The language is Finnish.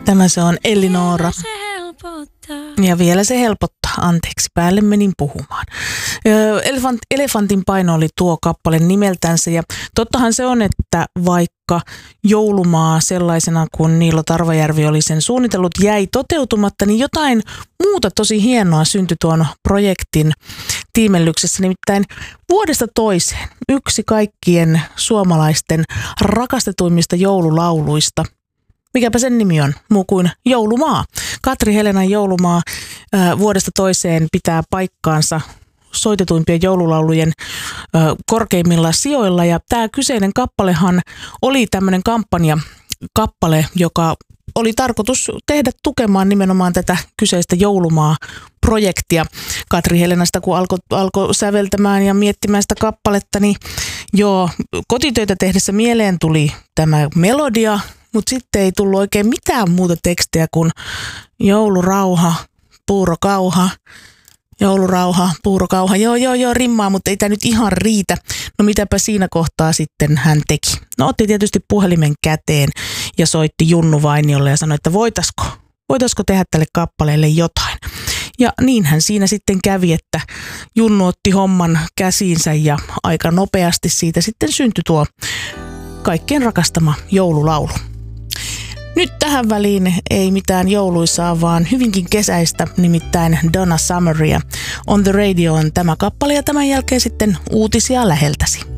Tämä se on Elinora. Ja vielä se helpottaa. Anteeksi, päälle menin puhumaan. Elefantin paino oli tuo kappale nimeltänsä. Ja tottahan se on, että vaikka Joulumaa sellaisena kuin Niilo Tarvajärvi oli sen suunnitellut jäi toteutumatta, niin jotain muuta tosi hienoa syntyi tuon projektin tiimellyksessä. Nimittäin vuodesta toiseen yksi kaikkien suomalaisten rakastetuimmista joululauluista. Mikäpä sen nimi on, muu kuin Joulumaa. Katri Helenan Joulumaa vuodesta toiseen pitää paikkaansa soitetuimpien joululaulujen korkeimmilla sijoilla. Ja tämä kyseinen kappalehan oli tämmöinen kampanjakappale, joka oli tarkoitus tehdä tukemaan nimenomaan tätä kyseistä Joulumaa-projektia. Katri Helenasta kun alkoi säveltämään ja miettimään sitä kappaletta, niin joo, kotitöitä tehdessä mieleen tuli tämä melodia, mutta sitten ei tullut oikein mitään muuta tekstiä kuin joulurauha, puurokauha, joulurauha, puurokauha. Joo, rimmaa, mutta ei tämä nyt ihan riitä. No mitäpä siinä kohtaa sitten hän teki? No otti tietysti puhelimen käteen ja soitti Junnu Vainiolle ja sanoi, että voitaisiko tehdä tälle kappaleelle jotain. Ja niinhän siinä sitten kävi, että Junnu otti homman käsiinsä ja aika nopeasti siitä sitten syntyi tuo kaikkien rakastama joululaulu. Nyt tähän väliin ei mitään jouluisaa, vaan hyvinkin kesäistä, nimittäin Donna Summeria. On the Radio on tämä kappale ja tämän jälkeen sitten uutisia läheltäsi.